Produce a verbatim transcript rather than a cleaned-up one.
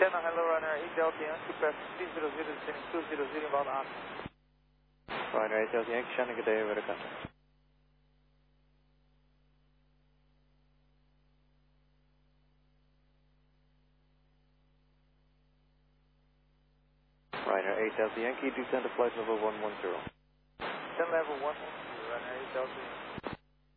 Channel, hello runner eight Delta Yankee, press three zero zero, descending two zero zero, about on. Runner eight Delta Yankee, Shannon, good day, over the contact. Runner eight Delta Yankee, descend to flight level one one zero. Descend level one one zero, runner eight Delta Yankee.